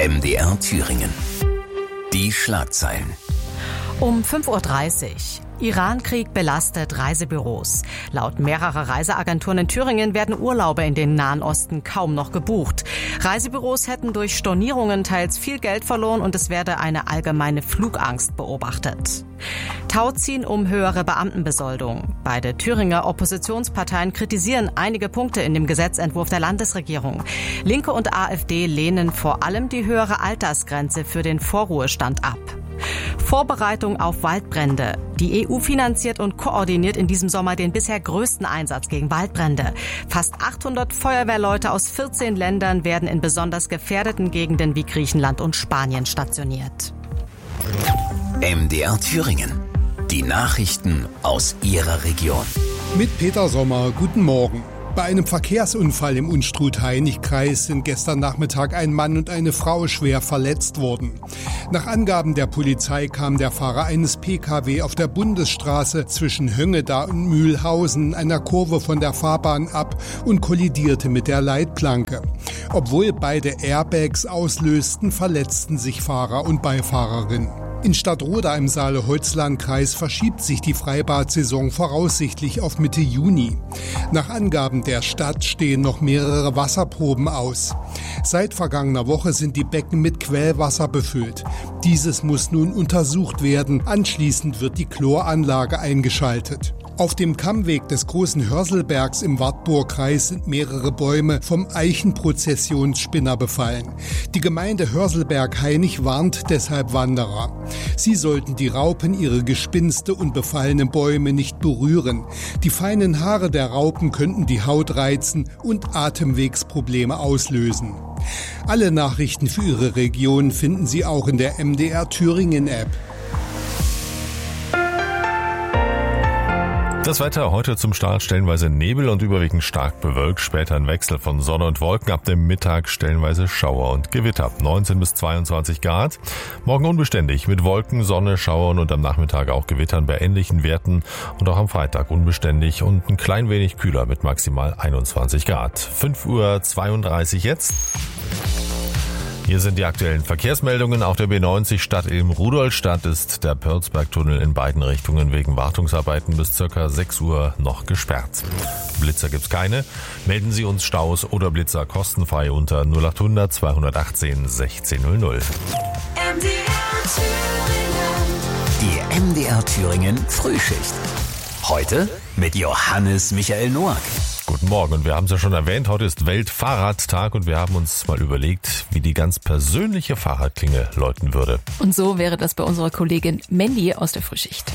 MDR Thüringen. Die Schlagzeilen. Um 5:30 Uhr. Iran-Krieg belastet Reisebüros. Laut mehrerer Reiseagenturen in Thüringen werden Urlaube in den Nahen Osten kaum noch gebucht. Reisebüros hätten durch Stornierungen teils viel Geld verloren und es werde eine allgemeine Flugangst beobachtet. Tauziehen um höhere Beamtenbesoldung. Beide Thüringer Oppositionsparteien kritisieren einige Punkte in dem Gesetzentwurf der Landesregierung. Linke und AfD lehnen vor allem die höhere Altersgrenze für den Vorruhestand ab. Vorbereitung auf Waldbrände. Die EU finanziert und koordiniert in diesem Sommer den bisher größten Einsatz gegen Waldbrände. Fast 800 Feuerwehrleute aus 14 Ländern werden in besonders gefährdeten Gegenden wie Griechenland und Spanien stationiert. MDR Thüringen. Die Nachrichten aus Ihrer Region. Mit Peter Sommer, guten Morgen. Bei einem Verkehrsunfall im Unstrut-Hainich-Kreis sind gestern Nachmittag ein Mann und eine Frau schwer verletzt worden. Nach Angaben der Polizei kam der Fahrer eines Pkw auf der Bundesstraße zwischen Höngeda und Mühlhausen einer Kurve von der Fahrbahn ab und kollidierte mit der Leitplanke. Obwohl beide Airbags auslösten, verletzten sich Fahrer und Beifahrerin. In Stadtroda im Saale-Holzland-Kreis verschiebt sich die Freibad-Saison voraussichtlich auf Mitte Juni. Nach Angaben der Stadt stehen noch mehrere Wasserproben aus. Seit vergangener Woche sind die Becken mit Quellwasser befüllt. Dieses muss nun untersucht werden. Anschließend wird die Chloranlage eingeschaltet. Auf dem Kammweg des großen Hörselbergs im Wartburgkreis sind mehrere Bäume vom Eichenprozessionsspinner befallen. Die Gemeinde Hörselberg-Hainich warnt deshalb Wanderer. Sie sollten die Raupen, ihre Gespinste und befallenen Bäume nicht berühren. Die feinen Haare der Raupen könnten die Haut reizen und Atemwegsprobleme auslösen. Alle Nachrichten für Ihre Region finden Sie auch in der MDR Thüringen App. Das Wetter heute zum Start stellenweise Nebel und überwiegend stark bewölkt. Später ein Wechsel von Sonne und Wolken. Ab dem Mittag stellenweise Schauer und Gewitter. 19 bis 22 Grad. Morgen unbeständig mit Wolken, Sonne, Schauern und am Nachmittag auch Gewittern bei ähnlichen Werten. Und auch am Freitag unbeständig und ein klein wenig kühler mit maximal 21 Grad. 5:32 Uhr jetzt. Hier sind die aktuellen Verkehrsmeldungen. Auf der B90 Stadt-Ilm-Rudolstadt ist der Pölzbergtunnel in beiden Richtungen wegen Wartungsarbeiten bis ca. 6 Uhr noch gesperrt. Blitzer gibt's keine. Melden Sie uns Staus oder Blitzer kostenfrei unter 0800 218 1600. Die MDR Thüringen Frühschicht. Heute mit Johannes Michael Noack. Guten Morgen, und wir haben es ja schon erwähnt, heute ist Weltfahrradtag und wir haben uns mal überlegt, wie die ganz persönliche Fahrradklinge läuten würde. Und so wäre das bei unserer Kollegin Mandy aus der Frühschicht.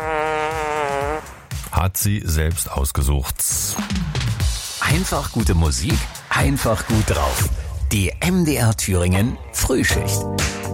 Hat sie selbst ausgesucht. Einfach gute Musik, einfach gut drauf. Die MDR Thüringen Frühschicht.